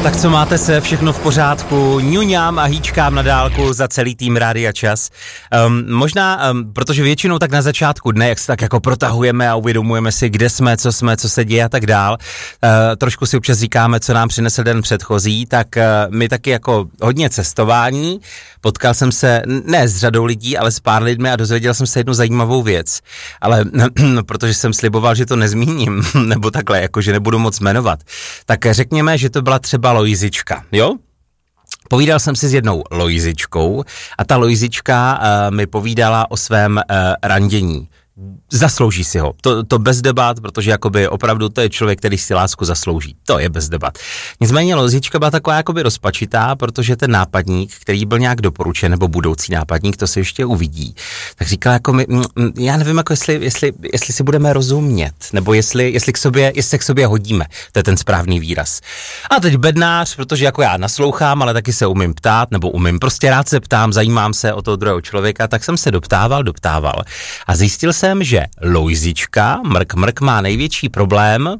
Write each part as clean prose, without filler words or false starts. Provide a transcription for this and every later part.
Tak co máte se, všechno v pořádku, ňuňám a hýčkám na dálku za celý tým Rádia Čas. Možná, protože většinou tak na začátku dne, jak se tak jako protahujeme a uvědomujeme si, kde jsme, co se děje a tak dál, trošku si občas říkáme, co nám přinesl den předchozí, tak my taky jako hodně cestování, potkal jsem se ne s řadou lidí, ale s pár lidmi a dozvěděl jsem se jednu zajímavou věc, ale protože jsem sliboval, že to nezmíním, nebo takhle, jako že nebudu moc jmenovat, tak řekněme, že to byla třeba Lojzička, jo? Povídal jsem si s jednou Lojzičkou a ta Lojzička mi povídala o svém randění. Zaslouží si ho. To bez debat, protože jakoby opravdu to je člověk, který si lásku zaslouží. To je bez debat. Nicméně Lojzička byla taková jakoby rozpačitá, protože ten nápadník, který byl nějak doporučen, nebo budoucí nápadník, to se ještě uvidí, tak říkala jako já nevím, jako jestli si budeme rozumět, nebo jestli se k sobě hodíme. To je ten správný výraz. A teď bednář, protože jako já naslouchám, ale taky se umím ptát, nebo prostě rád se ptám, zajímám se o toho druhého člověka, tak jsem se doptával a zjistil jsem, že Lojzička, mrk, má největší problém.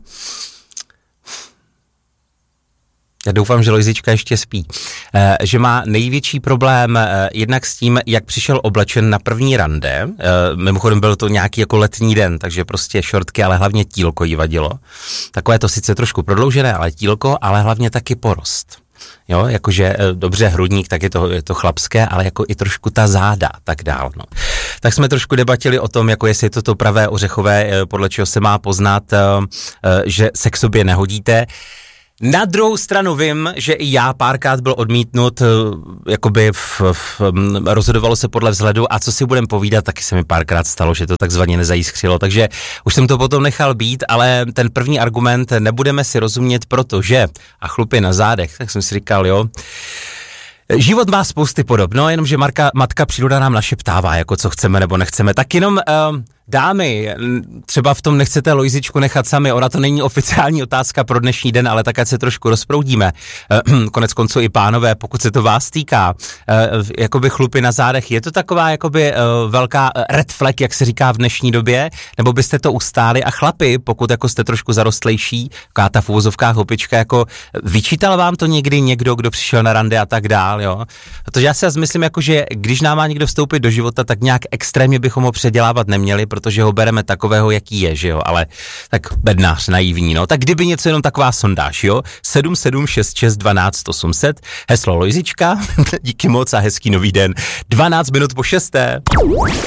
Já doufám, že Lojzička ještě spí. Že má největší problém jednak s tím, jak přišel oblečen na první rande. Mimochodem byl to nějaký jako letní den, takže prostě šortky, ale hlavně tílko jí vadilo. Takové to sice trošku prodloužené, ale tílko, ale hlavně taky porost. Jo, jakože dobře hrudník, tak je to chlapské, ale jako i trošku ta záda, tak dál, no. Tak jsme trošku debatili o tom, jako jestli je to pravé ořechové, podle čeho se má poznat, že se k sobě nehodíte. Na druhou stranu vím, že i já párkrát byl odmítnut, jakoby rozhodovalo se podle vzhledu a co si budem povídat, taky se mi párkrát stalo, že to takzvaně nezajiskřilo, takže už jsem to potom nechal být, ale ten první argument, nebudeme si rozumět, protože, a chlupy na zádech, tak jsem si říkal, jo, život má spousty podob, no jenomže matka příroda nám našeptává, jako co chceme nebo nechceme, tak jenom dámy, třeba v tom nechcete Lojzičku nechat sami, ona to není oficiální otázka pro dnešní den, ale tak ať se trošku rozproudíme, konec konců i pánové, pokud se to vás týká, jakoby chlupy na zádech, je to taková jakoby velká red flag, jak se říká v dnešní době, nebo byste to ustáli a chlapi, pokud jako jste trošku zarostlejší, taková ta v uvozovkách hopička, jako vyčítal vám to někdy někdo, kdo přišel na rande a tak dál, jo? Protože já si myslím, jako, že když nám má někdo vstoupit do života, tak nějak extrémně bychom ho předělávat neměli, protože ho bereme takového, jaký je, že jo, ale tak bednář, naivní, no, tak kdyby něco jenom taková sondáž, jo, 7766 12 800, heslo Lojzička, díky moc a hezký nový den, 12 minut po 6.